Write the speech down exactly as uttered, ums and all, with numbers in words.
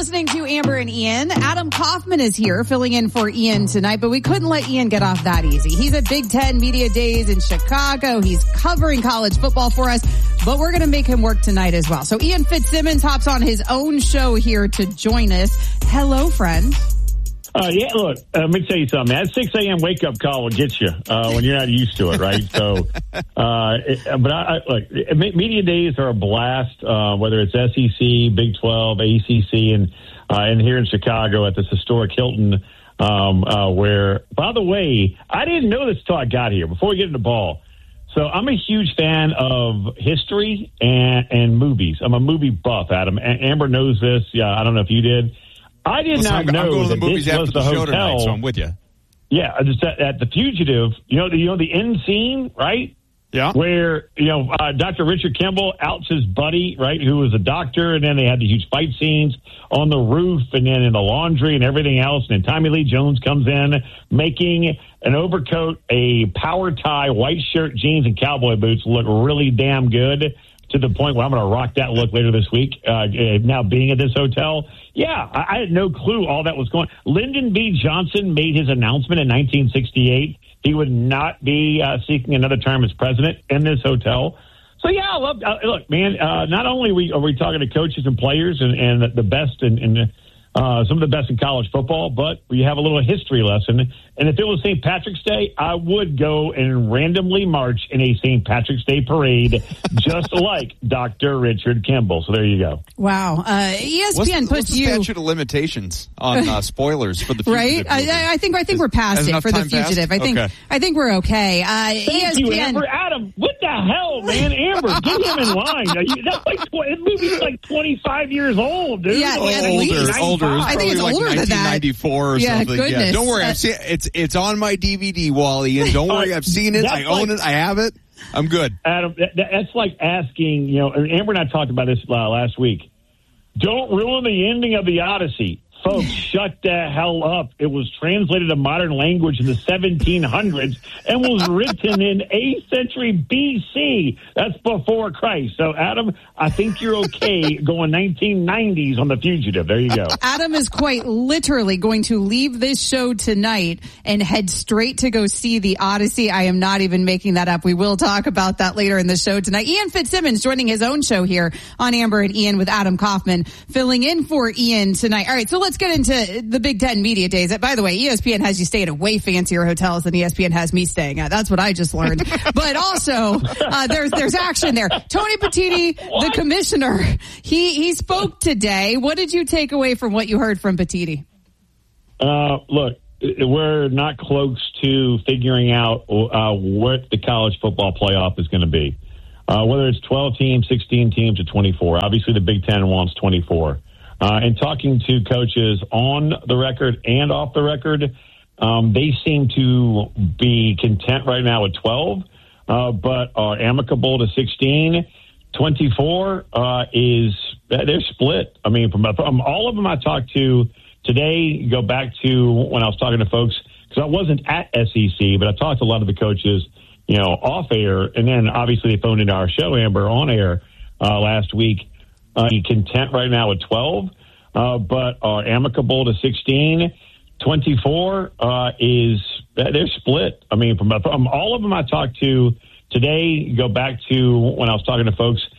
listening to Amber and Ian. Adam Kaufman is here filling in for Ian tonight, but we couldn't let Ian get off that easy. He's at Big Ten Media Days in Chicago. He's covering college football for us, but we're going to make him work tonight as well. So Ian Fitzsimmons hops on his own show here to join us. Hello, friend. Uh, yeah, look, uh, let me tell you something. That six a.m. wake-up call will get you uh, when you're not used to it, right? So, uh, it, but I, I, look, media days are a blast, uh, whether it's S E C, Big twelve, A C C, and uh, and here in Chicago at this historic Hilton, um, uh, where, by the way, I didn't know this until I got here, before we get into ball. So I'm a huge fan of history and, and movies. I'm a movie buff, Adam. A- Amber knows this. Yeah, I don't know if you did. I did Listen, not I'm, know I'm going to that the movies this after was the, the show hotel. tonight, so I'm with you. Yeah, just at, at the Fugitive, you know, the, you know the end scene, right? Yeah. Where, you know, uh, Doctor Richard Kimball outs his buddy, right, who was a doctor, and then they had the huge fight scenes on the roof and then in the laundry and everything else. And then Tommy Lee Jones comes in making an overcoat, a power tie, white shirt, jeans, and cowboy boots look really damn good, to the point where I'm going to rock that look later this week, uh, now being at this hotel. Yeah, I, I had no clue all that was going on. Lyndon B. Johnson made his announcement in nineteen sixty-eight. He would not be uh, seeking another term as president in this hotel. So, yeah, I love, uh, look, man, uh, not only are we, are we talking to coaches and players and, and the best in, in uh, some of the best in college football, but we have a little history lesson. And if it was Saint Patrick's Day, I would go and randomly march in a Saint Patrick's Day parade, just like Doctor Richard Kimball. So there you go. Wow. Uh, E S P N what's, puts what's the you statute of limitations on uh, spoilers for the Fugitive right. movie? I, I think I think we're past Has it enough for the time passed? Fugitive. I think Okay. I think we're okay. Uh, Thank E S P N. you, Amber. Adam, what the hell, man? Amber, get him in line. That's like, this movie's like twenty-five years old, dude. Yeah, Oh, yeah, at older, least. older. It's I think it's probably older like than that. nineteen ninety-four or Yeah, something. goodness. Yeah, don't worry. Uh, I've seen it. It's it's on my D V D wall, Ian. Don't worry. I've seen it. I That's own like- it. I have it. I'm good. Adam, that, that's like asking, you know, and Amber and I talked about this uh, last week. Don't ruin the ending of the Odyssey. Folks, shut the hell up. It was translated to modern language in the seventeen hundreds and was written in eighth century B C. That's before Christ. So, Adam, I think you're okay going nineteen nineties on The Fugitive. There you go. Adam is quite literally going to leave this show tonight and head straight to go see the Odyssey. I am not even making that up. We will talk about that later in the show tonight. Ian Fitzsimmons joining his own show here on Amber and Ian with Adam Kaufman filling in for Ian tonight. All right, so let's get into the Big Ten Media Days. By the way, E S P N has you stay at way fancier hotels than E S P N has me staying at. That's what I just learned. But also, uh, there's there's action there. Tony Petitti, the commissioner, he he spoke today. What did you take away from what you heard from Petitti? Uh, look, we're not close to figuring out uh, what the college football playoff is going to be. Uh, whether it's twelve teams, sixteen teams, or twenty-four. Obviously, the Big Ten wants twenty-four. Uh, and talking to coaches on the record and off the record, um, they seem to be content right now at twelve, uh, but are amicable to sixteen. twenty-four uh, is, they're split. I mean, from, from all of them I talked to today, go back to when I was talking to folks, because I wasn't at S E C, but I talked to a lot of the coaches, you know, off air, and then obviously they phoned into our show, Amber, on air uh, last week. Uh, content right now at twelve, uh, but are amicable to sixteen. twenty-four uh, is, they're split. I mean, from, from all of them I talked to today, go back to when I was talking to folks